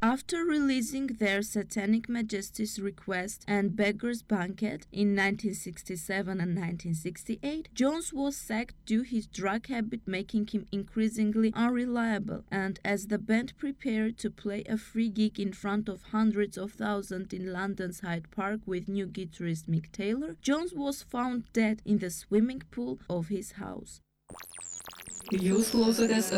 After releasing their Satanic Majesty's Request and Beggar's Banquet in 1967 and 1968, Jones was sacked due to his drug habit making him increasingly unreliable, and as the band prepared to play a free gig in front of hundreds of thousands in London's Hyde Park with new guitarist Mick Taylor, Jones was found dead in the swimming pool of his house. Jūs klausotės